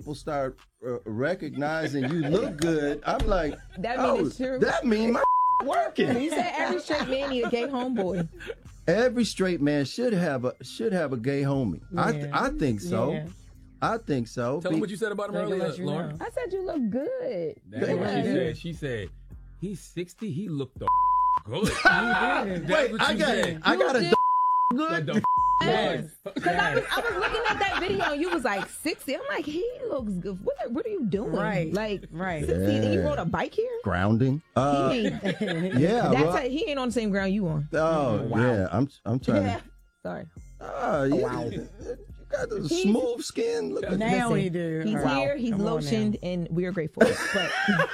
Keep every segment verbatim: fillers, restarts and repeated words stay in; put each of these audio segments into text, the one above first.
people start uh, recognizing you look good, I'm like, that oh, means it's true. That means my working. He said every straight man need a gay homeboy. Every straight man should have a should have a gay homie. Yeah. I th- I think so. Yeah. I think so. Tell Be- him what you said about him Like, earlier, you Lauren. know. I said you look good. That's yeah. what she said. She said, he's sixty, he looked the good. Wait, I got said. I got a did. good. The Yes. Because I was, I was looking at that video and you was like sixty. I'm like, he looks good. What are, what are you doing? Right. Like, right. sixty, Yeah. and you rode a bike here? Grounding. Uh, he ain't, yeah, that's well, a, he ain't on the same ground you on. Oh wow. yeah, I'm I'm trying. Yeah. To, Sorry. oh yeah, Wow. you got the He's- smooth skin. Look at Now Listen, he do. He's Wow. here, he's Come on lotioned, and we are grateful. But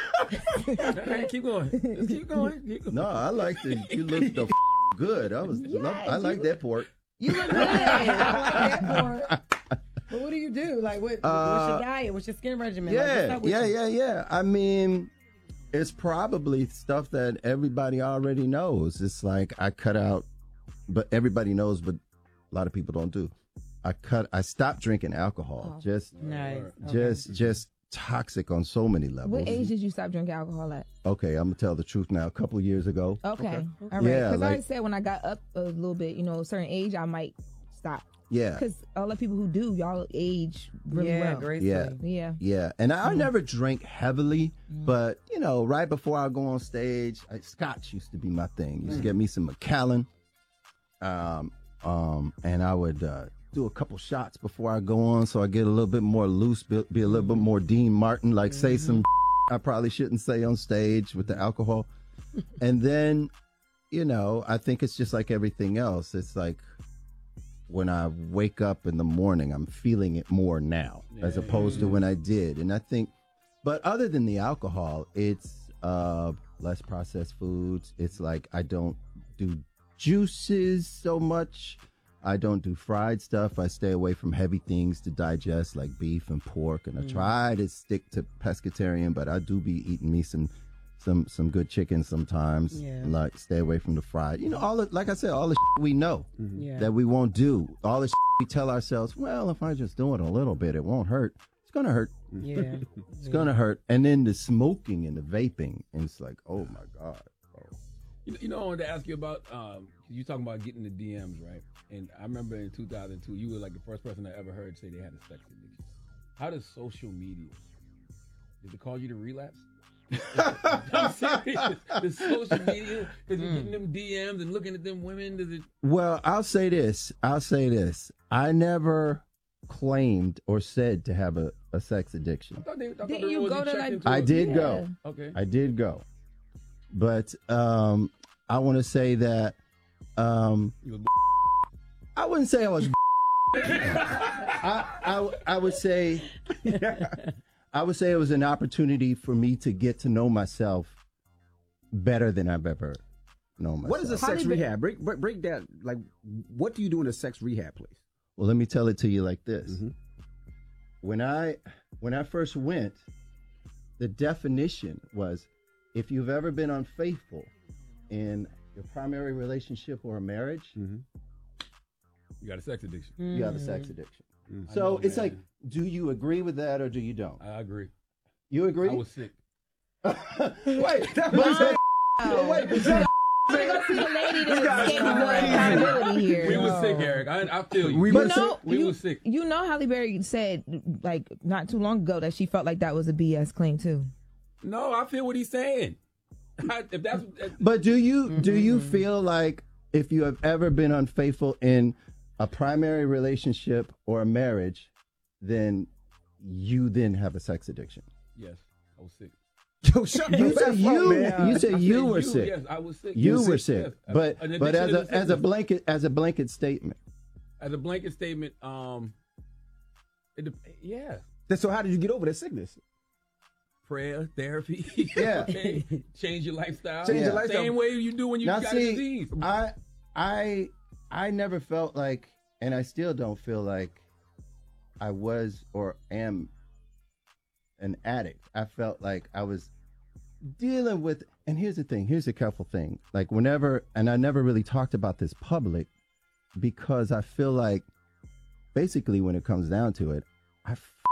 Hey, keep going. Just keep going. Keep going. No, I like the you look the f- good. I was Yes, love, I you like look- that pork. you look good. I like that part. But what do you do? Like, what, Uh, what's your diet? What's your skin regimen? Like, what's Yeah, up with yeah, you? yeah, yeah. I mean, it's probably stuff that everybody already knows. It's like I cut out, but everybody knows, but a lot of people don't do. I cut. I stopped drinking alcohol. Oh. Just, Nice. Okay. just, just toxic on so many levels. What age did you stop drinking alcohol at? Okay, I'm gonna tell the truth now. A couple of years ago. Okay. Okay. All right. Yeah, Because I like- said when I got up a little bit, you know, a certain age, I might stop. Yeah, Because all the people who do, y'all age really yeah, well. gracefully. Yeah. Yeah. yeah. And I, I Mm-hmm. never drank heavily, but you know, right before I go on stage, I, scotch used to be my thing. Used to get me some Macallan, um, um, and I would uh, do a couple shots before I go on, so I get a little bit more loose, be, be a little bit more Dean Martin, like say some I probably shouldn't say on stage with the alcohol, and then, you know, I think it's just like everything else. It's like when I wake up in the morning, I'm feeling it more now as opposed to when I did. And I think, but other than the alcohol, it's uh, less processed foods. It's like I don't do juices so much. I don't do fried stuff. I stay away from heavy things to digest like beef and pork. And I try to stick to pescatarian, but I do be eating me some some some good chicken sometimes. Yeah. Like stay away from the fried. You know, all the, like I said, all the shit we know Yeah. that we won't do. All the shit we tell ourselves, well, if I just do it a little bit, it won't hurt. It's gonna hurt. Yeah. It's gonna hurt. And then the smoking and the vaping, and it's like, oh my god. bro. You, you know, I wanted to ask you about, um, you talking about getting the D Ms, right? And I remember in two thousand two, you were like the first person I ever heard say they had a sex addiction. How does social media, did it cause you to relapse? I'm serious. The social media, because you're getting them D Ms and looking at them women, does it? Well, I'll say this. I'll say this. I never claimed or said to have a, a sex addiction. I thought they, I thought Didn't there you was go a to, check like- into I it. did Yeah. go. Okay. I did go. But um, I want to say that um, You was I wouldn't say I was. I, I I would say I would say it was an opportunity for me to get to know myself better than I've ever known myself. What is a sex Holly Ba- rehab? Break, break break that. Like, what do you do in a sex rehab place? Well, let me tell it to you like this. Mhm. When I when I first went, the definition was if you've ever been unfaithful in your primary relationship or a marriage, Mm-hmm. You got a sex addiction. you have a sex addiction. Mm. I So know, it's man. like, do you agree with that or do you don't? I agree. You agree? I was sick. wait, but, but, but wait, but that- We're going to see the lady that escaped the accountability here. We was sick, Eric. I, I feel you. We But were no, We you, was sick. you know Halle Berry said, like, not too long ago that she felt like that was a B S claim, too. No, I feel what he's saying. I, if that's, but do you do you feel like if you have ever been unfaithful in a primary relationship or a marriage, then you then have a sex addiction? yes, I was sick. Yo, shut You up, said you man. you said I you said were sick. Yes, I was sick. You Yes, were yes, sick, yes. but An but as addiction a is as a sickness. blanket as a blanket statement. As a blanket statement, um, it, dep- yeah, So how did you get over that sickness? prayer, therapy, Yeah. okay? Change your lifestyle. Change your lifestyle. Same way you do when you Now got see, a disease. I I I never felt like, and I still don't feel like I was or am an addict. I felt like I was dealing with, and here's the thing, here's the careful thing. Like whenever, and I never really talked about this public because I feel like basically when it comes down to it, I f-